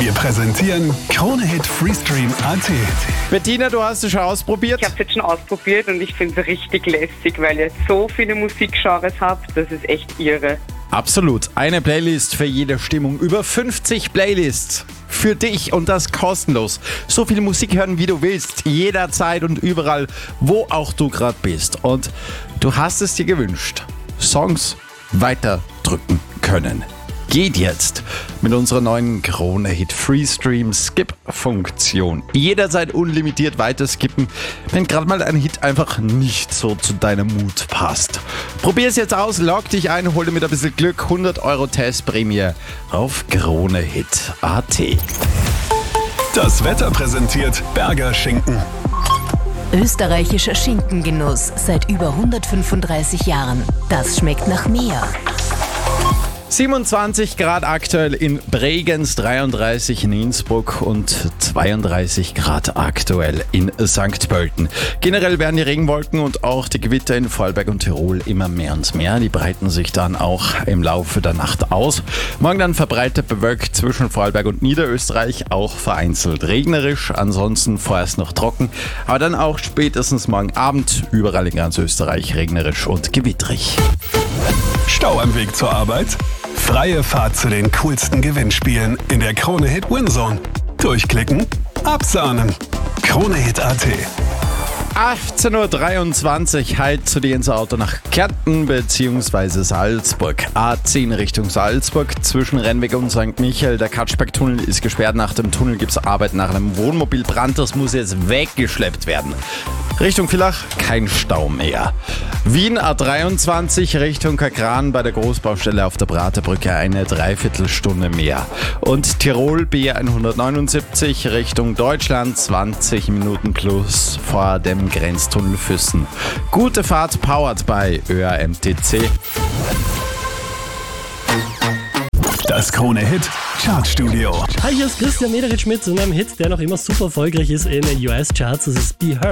Wir präsentieren Krone-Hit Freestream.at. Bettina, du hast es schon ausprobiert? Ich habe es jetzt schon ausprobiert und ich finde es richtig lässig, weil ihr so viele Musikgenres habt, das ist echt irre. Absolut. Eine Playlist für jede Stimmung. Über 50 Playlists für dich und das kostenlos. So viel Musik hören, wie du willst. Jederzeit und überall, wo auch du gerade bist. Und du hast es dir gewünscht. Songs weiterdrücken können. Geht jetzt mit unserer neuen Krone-Hit Freestream Skip-Funktion. Jederzeit unlimitiert weiter skippen, wenn gerade mal ein Hit einfach nicht so zu deinem Mut passt. Probier es jetzt aus, log dich ein, hol dir mit ein bisschen Glück 100 € Testprämie auf Krone-Hit.at. Das Wetter präsentiert Berger Schinken. Österreichischer Schinkengenuss seit über 135 Jahren. Das schmeckt nach mehr. 27 Grad aktuell in Bregenz, 33 in Innsbruck und 32 Grad aktuell in St. Pölten. Generell werden die Regenwolken und auch die Gewitter in Vorarlberg und Tirol immer mehr und mehr. Die breiten sich dann auch im Laufe der Nacht aus. Morgen dann verbreitet bewölkt zwischen Vorarlberg und Niederösterreich, auch vereinzelt regnerisch, ansonsten vorerst noch trocken, aber dann auch spätestens morgen Abend überall in ganz Österreich regnerisch und gewitterig. Stau am Weg zur Arbeit? Freie Fahrt zu den coolsten Gewinnspielen in der Krone-Hit Winzone. Durchklicken, absahnen. Krone-Hit.at. 18.23 Uhr, halt zu dir ins Auto nach Kärnten bzw. Salzburg. A10 Richtung Salzburg zwischen Rennweg und St. Michael. Der Katschberg-Tunnel ist gesperrt. Nach dem Tunnel gibt es Arbeit nach einem Wohnmobilbrand. Das muss jetzt weggeschleppt werden. Richtung Villach kein Stau mehr. Wien A23 Richtung Kakran bei der Großbaustelle auf der Praterbrücke eine Dreiviertelstunde mehr. Und Tirol B179 Richtung Deutschland 20 Minuten plus vor dem Grenztunnel Füssen. Gute Fahrt powered bei ÖAMTC. Das Krone-Hit Chartstudio. Hi, hier ist Christian Mederich mit einem Hit, der noch immer super erfolgreich ist in den US-Charts. Das ist Be Her.